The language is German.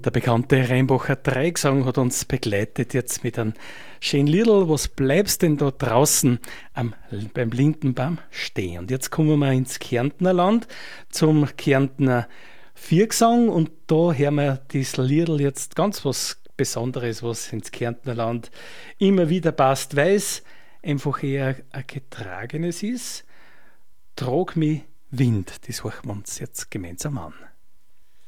Der bekannte Rheinbacher Dreigesang hat uns begleitet jetzt mit einem schönen Liedl. Was bleibst denn da draußen beim Lindenbaum stehen? Und jetzt kommen wir ins Kärntner Land zum Kärntner Viergesang und da hören wir das Liedl jetzt ganz was Besonderes, was ins Kärntner Land immer wieder passt, weil es einfach eher ein getragenes ist. Trag mich Wind, das hören wir uns jetzt gemeinsam an.